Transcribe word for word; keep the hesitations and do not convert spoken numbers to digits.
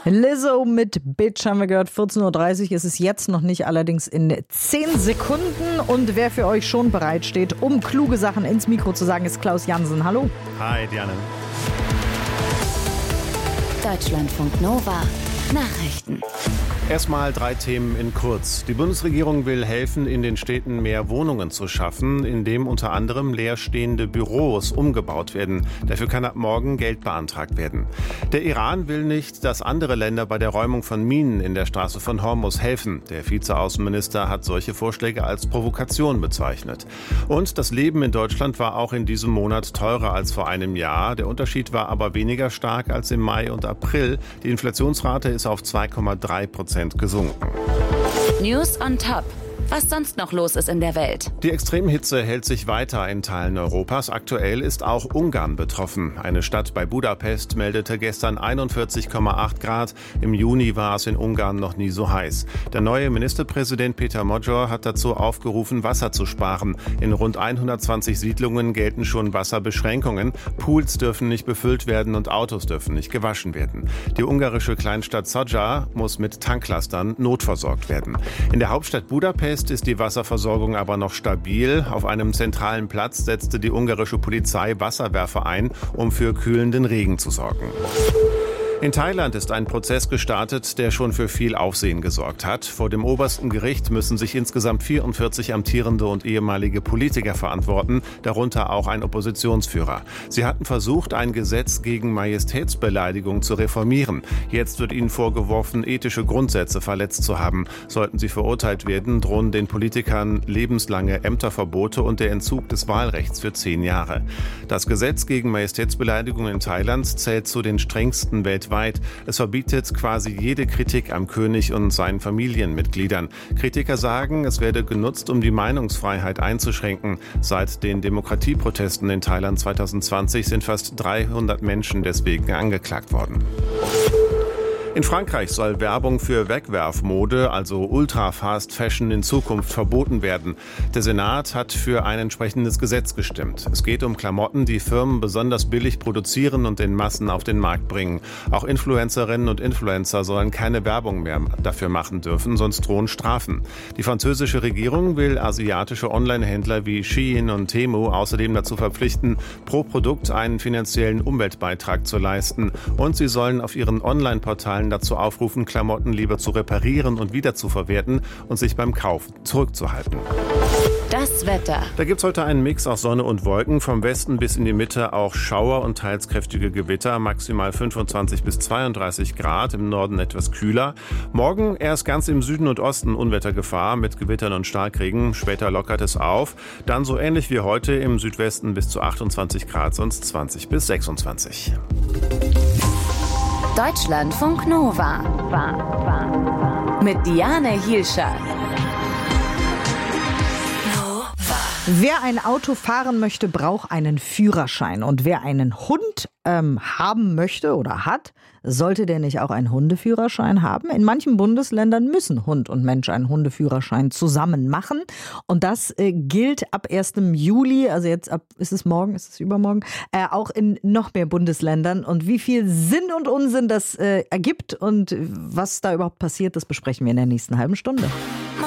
Lizzo mit Bitch haben wir gehört, vierzehn Uhr dreißig ist es jetzt noch nicht, allerdings in zehn Sekunden. Und wer für euch schon bereitsteht, um kluge Sachen ins Mikro zu sagen, ist Klaus Jansen. Hallo. Hi, Diane. Deutschlandfunk Nova. Nachrichten. Erstmal drei Themen in kurz. Die Bundesregierung will helfen, in den Städten mehr Wohnungen zu schaffen, indem unter anderem leerstehende Büros umgebaut werden. Dafür kann ab morgen Geld beantragt werden. Der Iran will nicht, dass andere Länder bei der Räumung von Minen in der Straße von Hormuz helfen. Der Vizeaußenminister hat solche Vorschläge als Provokation bezeichnet. Und das Leben in Deutschland war auch in diesem Monat teurer als vor einem Jahr. Der Unterschied war aber weniger stark als im Mai und April. Die Inflationsrate ist auf zwei Komma drei Prozent gesunken. News on Top. Was sonst noch los ist in der Welt. Die Extremhitze hält sich weiter in Teilen Europas. Aktuell ist auch Ungarn betroffen. Eine Stadt bei Budapest meldete gestern einundvierzig Komma acht Grad. Im Juni war es in Ungarn noch nie so heiß. Der neue Ministerpräsident Péter Magyar hat dazu aufgerufen, Wasser zu sparen. In rund hundertzwanzig Siedlungen gelten schon Wasserbeschränkungen. Pools dürfen nicht befüllt werden und Autos dürfen nicht gewaschen werden. Die ungarische Kleinstadt Szolja muss mit Tanklastern notversorgt werden. In der Hauptstadt Budapest ist die Wasserversorgung aber noch stabil. Auf einem zentralen Platz setzte die ungarische Polizei Wasserwerfer ein, um für kühlenden Regen zu sorgen. In Thailand ist ein Prozess gestartet, der schon für viel Aufsehen gesorgt hat. Vor dem obersten Gericht müssen sich insgesamt vierundvierzig amtierende und ehemalige Politiker verantworten, darunter auch ein Oppositionsführer. Sie hatten versucht, ein Gesetz gegen Majestätsbeleidigung zu reformieren. Jetzt wird ihnen vorgeworfen, ethische Grundsätze verletzt zu haben. Sollten sie verurteilt werden, drohen den Politikern lebenslange Ämterverbote und der Entzug des Wahlrechts für zehn Jahre. Das Gesetz gegen Majestätsbeleidigung in Thailand zählt zu den strengsten weltweit. Es verbietet quasi jede Kritik am König und seinen Familienmitgliedern. Kritiker sagen, es werde genutzt, um die Meinungsfreiheit einzuschränken. Seit den Demokratieprotesten in Thailand zweitausendzwanzig sind fast dreihundert Menschen deswegen angeklagt worden. In Frankreich soll Werbung für Wegwerfmode, also Ultra-Fast Fashion, in Zukunft verboten werden. Der Senat hat für ein entsprechendes Gesetz gestimmt. Es geht um Klamotten, die Firmen besonders billig produzieren und in Massen auf den Markt bringen. Auch Influencerinnen und Influencer sollen keine Werbung mehr dafür machen dürfen, sonst drohen Strafen. Die französische Regierung will asiatische Online-Händler wie Shein und Temu außerdem dazu verpflichten, pro Produkt einen finanziellen Umweltbeitrag zu leisten. Und sie sollen auf ihren Online-Portalen dazu aufrufen, Klamotten lieber zu reparieren und wiederzuverwerten und sich beim Kauf zurückzuhalten. Das Wetter. Da gibt es heute einen Mix aus Sonne und Wolken. Vom Westen bis in die Mitte auch Schauer und teils kräftige Gewitter. Maximal fünfundzwanzig bis zweiunddreißig Grad, im Norden etwas kühler. Morgen erst ganz im Süden und Osten Unwettergefahr mit Gewittern und Starkregen. Später lockert es auf. Dann so ähnlich wie heute im Südwesten bis zu achtundzwanzig Grad, sonst zwanzig bis sechsundzwanzig. Deutschlandfunk Nova. Mit Diane Hielscher. Wer ein Auto fahren möchte, braucht einen Führerschein. Und wer einen Hund ähm, haben möchte oder hat, sollte der nicht auch einen Hundeführerschein haben? In manchen Bundesländern müssen Hund und Mensch einen Hundeführerschein zusammen machen. Und das äh, gilt ab ersten Juli, also jetzt ab, ist es morgen, ist es übermorgen, äh, auch in noch mehr Bundesländern. Und wie viel Sinn und Unsinn das äh, ergibt und was da überhaupt passiert, das besprechen wir in der nächsten halben Stunde.